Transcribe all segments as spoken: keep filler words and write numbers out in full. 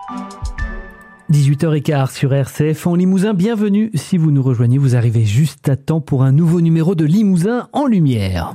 dix-huit heures quinze sur R C F en Limousin. Bienvenue si vous nous rejoignez. Vous arrivez juste à temps pour un nouveau numéro de Limousin en lumière.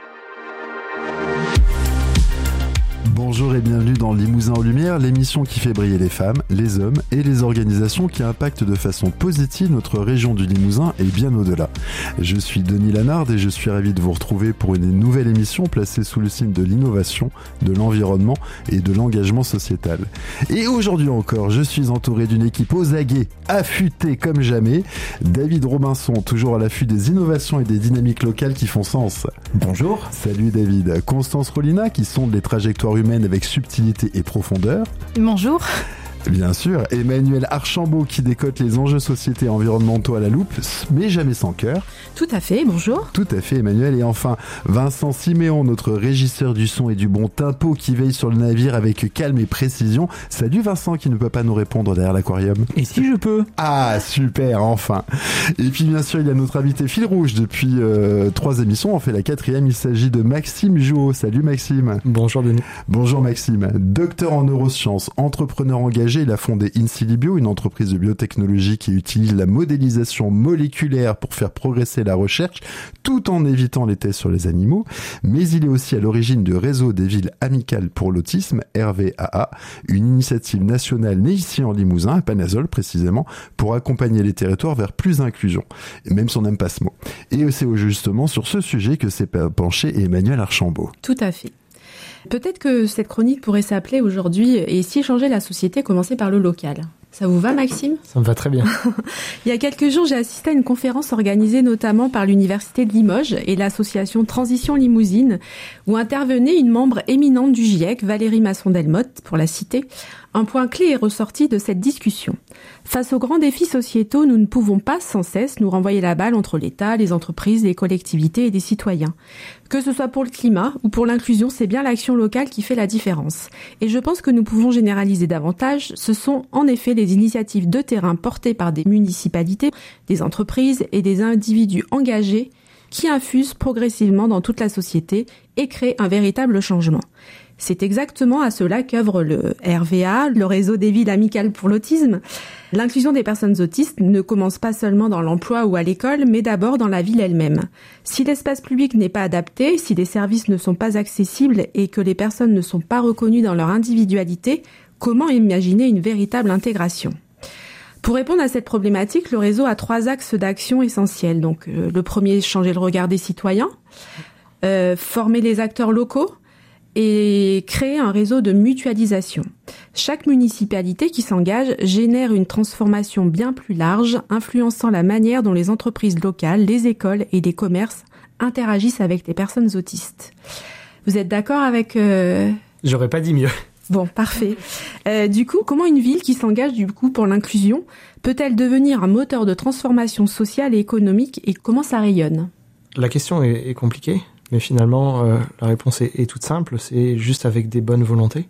Bonjour et bienvenue dans Limousin en lumière, l'émission qui fait briller les femmes, les hommes et les organisations qui impactent de façon positive notre région du Limousin et bien au-delà. Je suis Denis Lanard et je suis ravi de vous retrouver pour une nouvelle émission placée sous le signe de l'innovation, de l'environnement et de l'engagement sociétal. Et aujourd'hui encore, je suis entouré d'une équipe aux aguets, affûtée comme jamais. David Robinson, toujours à l'affût des innovations et des dynamiques locales qui font sens. Bonjour. Salut David. Constance Rollina qui sonde les trajectoires humaines avec subtilité et profondeur. Bonjour. Bien sûr, Emmanuel Archambault qui décote les enjeux sociétés et environnementaux à la loupe, mais jamais sans cœur. Tout à fait, bonjour. Tout à fait Emmanuel. Et enfin, Vincent Siméon, notre régisseur du son et du bon tempo qui veille sur le navire avec calme et précision. Salut Vincent qui ne peut pas nous répondre derrière l'aquarium. Et si je peux ? Ah super, enfin. Et puis bien sûr, il y a notre invité fil rouge depuis euh, trois émissions. On fait la quatrième, il s'agit de Maxime Jouot. Salut Maxime. Bonjour Denis. Bonjour Maxime. Docteur en neurosciences, entrepreneur engagé, il a fondé InSiliBio, une entreprise de biotechnologie qui utilise la modélisation moléculaire pour faire progresser la recherche, tout en évitant les tests sur les animaux. Mais il est aussi à l'origine du réseau des villes amicales pour l'autisme, R V A A, une initiative nationale née ici en Limousin, à Panazol précisément, pour accompagner les territoires vers plus d'inclusion, et même si on n'aime pas ce mot. Et c'est justement sur ce sujet que s'est penché Emmanuel Archambault. Tout à fait. Peut-être que cette chronique pourrait s'appeler aujourd'hui « Et si changer la société commençait par le local ?» Ça vous va, Maxime ? Ça me va très bien. Il y a quelques jours, j'ai assisté à une conférence organisée notamment par l'Université de Limoges et l'association Transition Limousine, où intervenait une membre éminente du GIEC, Valérie Masson-Delmotte, pour la citer. Un point clé est ressorti de cette discussion. Face aux grands défis sociétaux, nous ne pouvons pas sans cesse nous renvoyer la balle entre l'État, les entreprises, les collectivités et les citoyens. Que ce soit pour le climat ou pour l'inclusion, c'est bien l'action locale qui fait la différence. Et je pense que nous pouvons généraliser davantage. Ce sont en effet les initiatives de terrain portées par des municipalités, des entreprises et des individus engagés qui infusent progressivement dans toute la société et créent un véritable changement. C'est exactement à cela qu'œuvre le R V A, le réseau des villes amicales pour l'autisme. L'inclusion des personnes autistes ne commence pas seulement dans l'emploi ou à l'école, mais d'abord dans la ville elle-même. Si l'espace public n'est pas adapté, si les services ne sont pas accessibles et que les personnes ne sont pas reconnues dans leur individualité, comment imaginer une véritable intégration ? Pour répondre à cette problématique, le réseau a trois axes d'action essentiels. Donc, euh, le premier, changer le regard des citoyens, euh, former les acteurs locaux, et créer un réseau de mutualisation. Chaque municipalité qui s'engage génère une transformation bien plus large, influençant la manière dont les entreprises locales, les écoles et les commerces interagissent avec les personnes autistes. Vous êtes d'accord avec... Euh... J'aurais pas dit mieux. Bon, parfait. Euh, du coup, comment une ville qui s'engage du coup pour l'inclusion peut-elle devenir un moteur de transformation sociale et économique et comment ça rayonne ? La question est, est compliquée. Mais finalement, euh, la réponse est, est toute simple, c'est juste avec des bonnes volontés.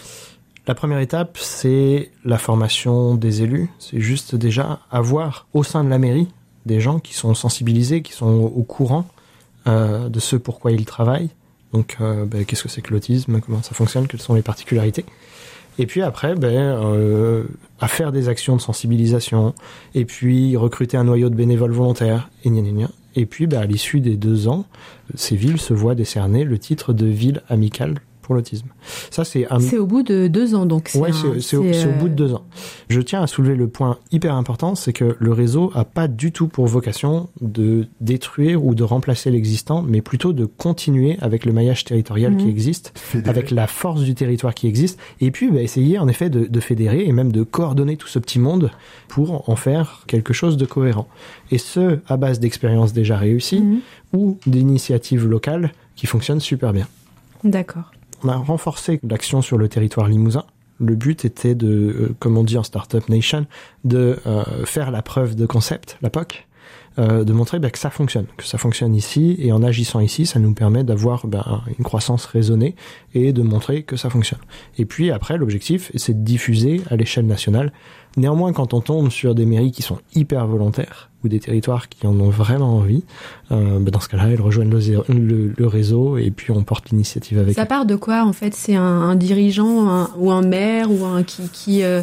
La première étape, c'est la formation des élus. C'est juste déjà avoir au sein de la mairie des gens qui sont sensibilisés, qui sont au, au courant euh, de ce pourquoi ils travaillent. Donc, euh, ben, qu'est-ce que c'est que l'autisme, comment ça fonctionne, quelles sont les particularités. Et puis après, ben, euh, à faire des actions de sensibilisation, et puis recruter un noyau de bénévoles volontaires, et gna gna gna. Et puis, bah, à l'issue des deux ans, ces villes se voient décerner le titre de ville amicale pour l'autisme. Ça, c'est un... C'est au bout de deux ans, donc. Ouais, c'est, c'est, c'est, au, c'est au bout de deux ans. Je tiens à soulever le point hyper important, c'est que le réseau a pas du tout pour vocation de détruire ou de remplacer l'existant, mais plutôt de continuer avec le maillage territorial mmh. qui existe, fédérer. Avec la force du territoire qui existe, et puis bah, essayer en effet de, de fédérer et même de coordonner tout ce petit monde pour en faire quelque chose de cohérent. Et ce, à base d'expériences déjà réussies mmh. ou d'initiatives locales qui fonctionnent super bien. D'accord. On a renforcé l'action sur le territoire limousin. Le but était de, euh, comme on dit en Startup Nation, de euh, faire la preuve de concept, la P O C, euh, de montrer bah, que ça fonctionne, que ça fonctionne ici, et en agissant ici, ça nous permet d'avoir bah, une croissance raisonnée et de montrer que ça fonctionne. Et puis après, l'objectif, c'est de diffuser à l'échelle nationale. Néanmoins, quand on tombe sur des mairies qui sont hyper volontaires ou des territoires qui en ont vraiment envie, euh, bah dans ce cas-là, elles rejoignent le, le, le réseau et puis on porte l'initiative avec Ça elles. part de quoi, en fait? C'est un, un dirigeant un, ou un maire ou un qui... qui euh...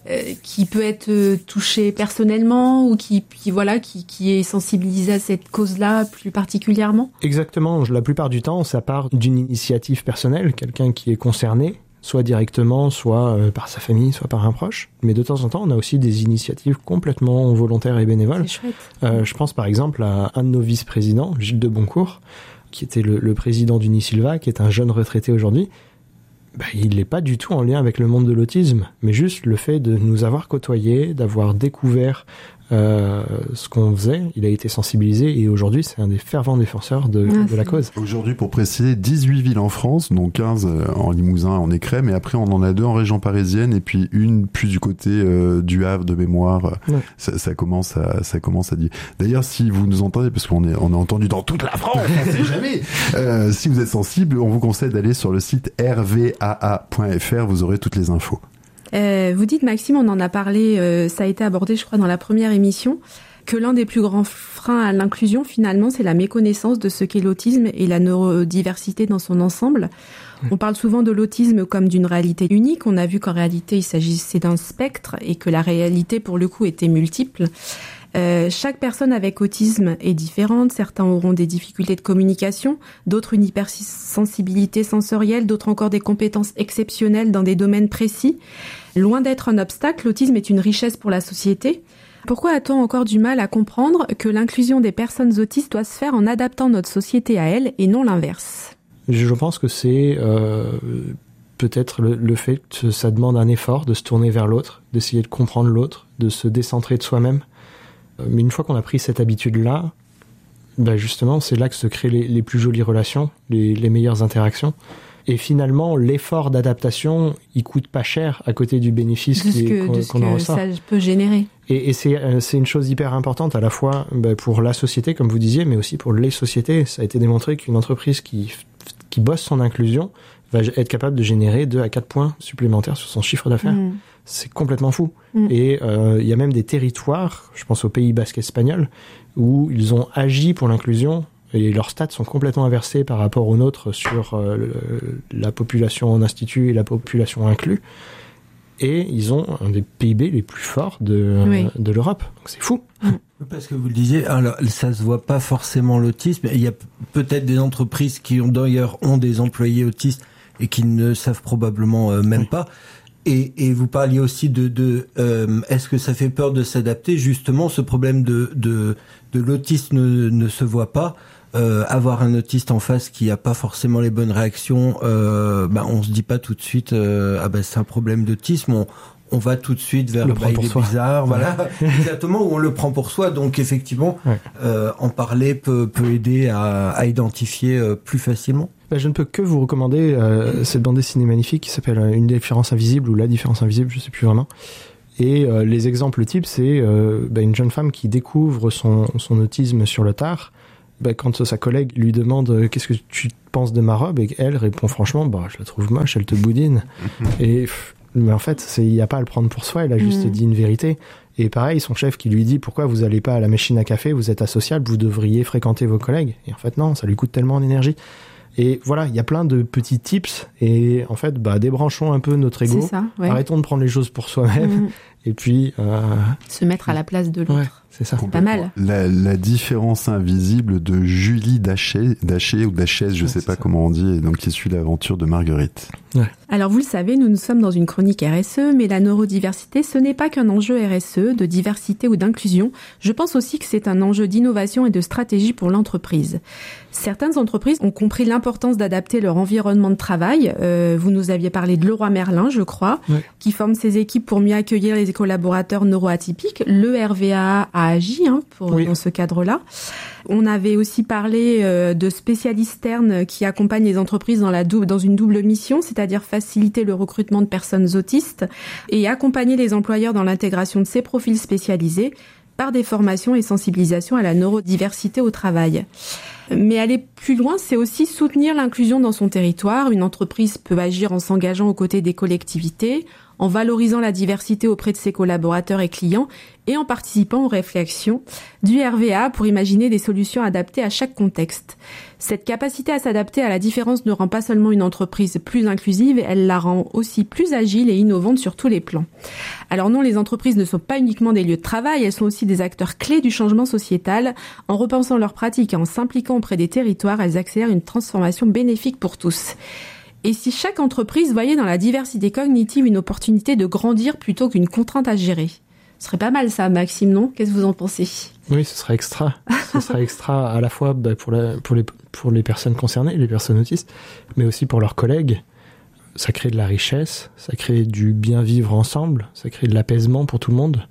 qui peut être touché personnellement ou qui, qui voilà qui, qui est sensibilisé à cette cause-là plus particulièrement? Exactement. La plupart du temps, ça part d'une initiative personnelle, quelqu'un qui est concerné, soit directement, soit euh, par sa famille, soit par un proche. Mais de temps en temps, on a aussi des initiatives complètement volontaires et bénévoles. C'est chouette. Euh, je pense par exemple à un de nos vice-présidents, Gilles de Boncourt, qui était le, le président d'Unisilva, qui est un jeune retraité aujourd'hui. Bah, il n'est pas du tout en lien avec le monde de l'autisme, mais juste le fait de nous avoir côtoyés, d'avoir découvert euh, ce qu'on faisait, il a été sensibilisé et aujourd'hui c'est un des fervents défenseurs de, ah, de la cause. Aujourd'hui, pour préciser, dix-huit villes en France, dont quinze en Limousin, en Écret, mais après on en a deux en région parisienne et puis une plus du côté euh, du Havre de mémoire. Ouais. Ça, ça commence à, ça commence à dire. D'ailleurs, si vous nous entendez, parce qu'on est, on est entendu dans toute la France, on sait jamais. Euh, si vous êtes sensible, on vous conseille d'aller sur le site r v a a point f r. Vous aurez toutes les infos. Euh, vous dites, Maxime, on en a parlé, euh, ça a été abordé, je crois, dans la première émission, que l'un des plus grands freins à l'inclusion, finalement, c'est la méconnaissance de ce qu'est l'autisme et la neurodiversité dans son ensemble. Mmh. On parle souvent de l'autisme comme d'une réalité unique. On a vu qu'en réalité, il s'agissait d'un spectre et que la réalité, pour le coup, était multiple. Euh, chaque personne avec autisme est différente. Certains auront des difficultés de communication, d'autres une hypersensibilité sensorielle, d'autres encore des compétences exceptionnelles dans des domaines précis. Loin d'être un obstacle, l'autisme est une richesse pour la société. Pourquoi a-t-on encore du mal à comprendre que l'inclusion des personnes autistes doit se faire en adaptant notre société à elles et non l'inverse? Je pense que c'est euh, peut-être le, le fait que ça demande un effort de se tourner vers l'autre, d'essayer de comprendre l'autre, de se décentrer de soi-même. Mais une fois qu'on a pris cette habitude-là, ben justement, c'est là que se créent les, les plus jolies relations, les, les meilleures interactions. Et finalement, l'effort d'adaptation, il coûte pas cher à côté du bénéfice de ce qui est, que, qu'on, de ce qu'on en que ressort. Ça peut générer. Et, et c'est, c'est une chose hyper importante à la fois ben, pour la société, comme vous disiez, mais aussi pour les sociétés. Ça a été démontré qu'une entreprise qui, qui bosse son inclusion va être capable de générer deux à quatre points supplémentaires sur son chiffre d'affaires. Mmh. C'est complètement fou. Mmh. Et il euh, y a même des territoires, je pense au Pays Basque espagnol, où ils ont agi pour l'inclusion et leurs stats sont complètement inversés par rapport aux nôtres sur euh, le, la population en institut et la population inclue. Et ils ont un des P I B les plus forts de, oui. de l'Europe. Donc c'est fou. Mmh. Parce que vous le disiez, alors ça se voit pas forcément l'autisme. Il y a peut-être des entreprises qui ont d'ailleurs ont des employés autistes et qui ne savent probablement euh, même oui. pas. Et, et vous parliez aussi de, de euh, est-ce que ça fait peur de s'adapter? Justement, ce problème de, de, de l'autisme ne, ne se voit pas. Euh, avoir un autiste en face qui a pas forcément les bonnes réactions, euh, bah, on se dit pas tout de suite euh, ah bah c'est un problème d'autisme. On, on va tout de suite vers le bah, il est soi. bizarre, voilà, exactement, où on le prend pour soi. Donc effectivement, ouais. euh, en parler peut, peut aider à, à identifier euh, plus facilement. Bah, je ne peux que vous recommander euh, cette bande dessinée magnifique qui s'appelle Une différence invisible ou La différence invisible, je sais plus vraiment. Et euh, les exemples types, c'est euh, bah, une jeune femme qui découvre son, son autisme sur le tard. Bah, quand sa collègue lui demande euh, qu'est-ce que tu penses de ma robe, et qu'elle répond franchement, bah je la trouve moche, elle te boudine. Et pff, mais en fait, il n'y a pas à le prendre pour soi, elle a juste mmh. dit une vérité. Et pareil, son chef qui lui dit pourquoi vous allez pas à la machine à café, vous êtes asociable, vous devriez fréquenter vos collègues. Et en fait non, ça lui coûte tellement d'énergie. Et voilà, il y a plein de petits tips. Et en fait, bah débranchons un peu notre ego. C'est ça, ouais. Arrêtons de prendre les choses pour soi-même. Mmh. Et puis euh... se mettre à la place de l'autre. Ouais, c'est ça. Pas mal. La, la différence invisible de Julie Daché, Daché ou Dachès, je ouais, sais pas ça. Comment on dit, et donc qui suit l'aventure de Marguerite. Ouais. Alors vous le savez, nous nous sommes dans une chronique R S E, mais la neurodiversité, ce n'est pas qu'un enjeu R S E, de diversité ou d'inclusion. Je pense aussi que c'est un enjeu d'innovation et de stratégie pour l'entreprise. Certaines entreprises ont compris l'importance d'adapter leur environnement de travail. Euh, vous nous aviez parlé de Leroy Merlin, je crois, ouais. qui forme ses équipes pour mieux accueillir les collaborateurs neuroatypiques. Le R V A A a agi hein, pour, oui. dans ce cadre-là. On avait aussi parlé euh, de spécialistes ternes qui accompagnent les entreprises dans, la dou- dans une double mission, c'est-à-dire faciliter le recrutement de personnes autistes et accompagner les employeurs dans l'intégration de ces profils spécialisés. par des formations et sensibilisation à la neurodiversité au travail. Mais aller plus loin, c'est aussi soutenir l'inclusion dans son territoire. Une entreprise peut agir en s'engageant aux côtés des collectivités, en valorisant la diversité auprès de ses collaborateurs et clients et en participant aux réflexions du R V A pour imaginer des solutions adaptées à chaque contexte. Cette capacité à s'adapter à la différence ne rend pas seulement une entreprise plus inclusive, elle la rend aussi plus agile et innovante sur tous les plans. Alors non, les entreprises ne sont pas uniquement des lieux de travail, elles sont aussi des acteurs clés du changement sociétal. En repensant leurs pratiques et en s'impliquant auprès des territoires, elles accélèrent une transformation bénéfique pour tous. Et si chaque entreprise voyait dans la diversité cognitive une opportunité de grandir plutôt qu'une contrainte à gérer? Ce serait pas mal ça, Maxime, non? Qu'est-ce que vous en pensez? Oui, ce serait extra. Ce serait extra à la fois bah, pour, la, pour, les, pour les personnes concernées, les personnes autistes, mais aussi pour leurs collègues. Ça crée de la richesse, ça crée du bien vivre ensemble, ça crée de l'apaisement pour tout le monde.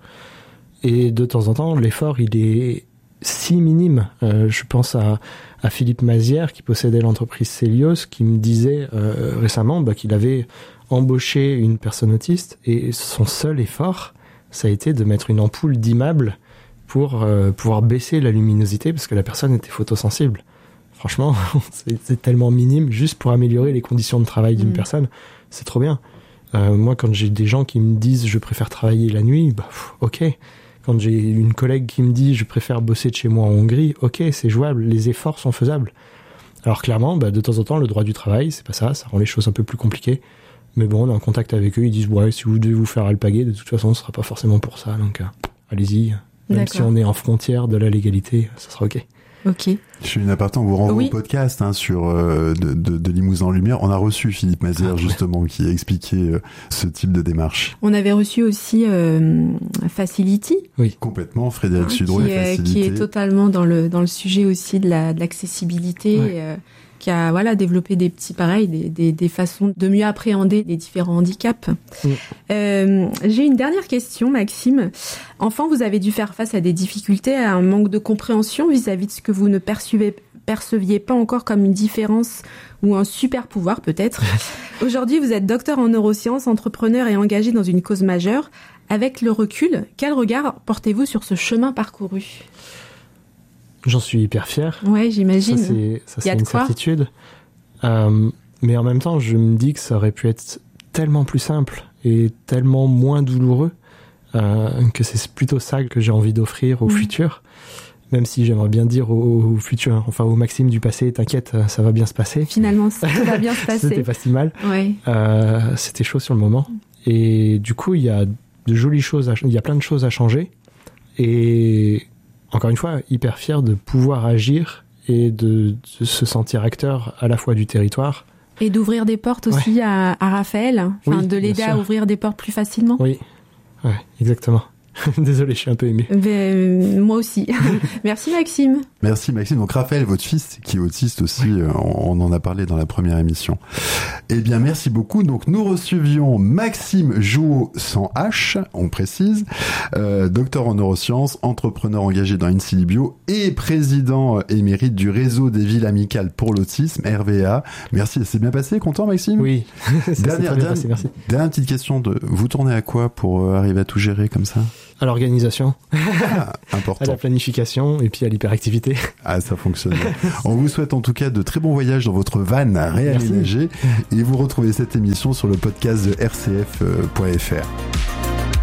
Et de temps en temps, l'effort, il est si minime. Euh, je pense à, à Philippe Mazière, qui possédait l'entreprise Celios, qui me disait euh, récemment bah, qu'il avait embauché une personne autiste et son seul effort, ça a été de mettre une ampoule dimmable pour euh, pouvoir baisser la luminosité parce que la personne était photosensible. Franchement, c'est, c'est tellement minime, juste pour améliorer les conditions de travail d'une mmh. personne, c'est trop bien. Euh, moi, quand j'ai des gens qui me disent « je préfère travailler la nuit », bah, pff, ok. Quand j'ai une collègue qui me dit « je préfère bosser de chez moi en Hongrie », ok, c'est jouable, les efforts sont faisables. Alors clairement, bah, de temps en temps, le droit du travail, c'est pas ça, ça rend les choses un peu plus compliquées. Mais bon, on est en contact avec eux, ils disent « ouais, si vous devez vous faire alpaguer, de toute façon, ce sera pas forcément pour ça, donc euh, allez-y. » Même D'accord. si on est en frontière de la légalité, ça sera ok. Ok. Je suis une aparté, on vous renvoie oui. au podcast hein, sur euh, de, de, de Limousin en Lumière. On a reçu Philippe Mazière ah, justement ouais. qui a expliqué euh, ce type de démarche. On avait reçu aussi euh, Facility. Oui, complètement. Frédéric hein, Sudreau qui, et Facility. Qui est totalement dans le dans le sujet aussi de la de l'accessibilité. Ouais. Euh, qui a voilà développé des petits pareils, des, des, des façons de mieux appréhender les différents handicaps. Mm. Euh, j'ai une dernière question, Maxime. Enfant, vous avez dû faire face à des difficultés, à un manque de compréhension vis-à-vis de ce que vous ne percevez, perceviez pas encore comme une différence ou un super pouvoir peut-être. Aujourd'hui, vous êtes docteur en neurosciences, entrepreneur et engagé dans une cause majeure. Avec le recul, quel regard portez-vous sur ce chemin parcouru ? J'en suis hyper fier. Ouais, j'imagine. Ça, c'est, ça, c'est une certitude. Euh, mais en même temps, je me dis que ça aurait pu être tellement plus simple et tellement moins douloureux euh, que c'est plutôt ça que j'ai envie d'offrir au mmh. futur. Même si j'aimerais bien dire au, au futur, enfin au Maxime du passé, t'inquiète, ça va bien se passer. Finalement, ça va bien se passer. C'était pas si mal. Ouais. Euh, c'était chaud sur le moment. Et du coup, il y a de jolies choses, il y a plein de choses à changer. Et encore une fois, hyper fier de pouvoir agir et de, de se sentir acteur à la fois du territoire. Et d'ouvrir des portes aussi ouais. à, à Raphaël, enfin oui, de l'aider à ouvrir des portes plus facilement. Oui, ouais, exactement. Désolé, je suis un peu ému. Ben, moi aussi. Merci Maxime. Merci Maxime. Donc Raphaël, votre fils, qui est autiste aussi, oui. euh, on, on en a parlé dans la première émission. Eh bien, merci beaucoup. Donc nous recevions Maxime Jouot sans H, on précise, euh, docteur en neurosciences, entrepreneur engagé dans InsiLibio et président émérite du réseau des villes amicales pour l'autisme, R V A. Merci. C'est bien passé, content Maxime ? Oui. Ça dernière, s'est bien passé, merci. Dernière petite question de, vous tournez à quoi pour euh, arriver à tout gérer comme ça ? À l'organisation, ah, important. À la planification et puis à l'hyperactivité. Ah, ça fonctionne. On vous souhaite en tout cas de très bons voyages dans votre van réaménagé et vous retrouvez cette émission sur le podcast de R C F point F R.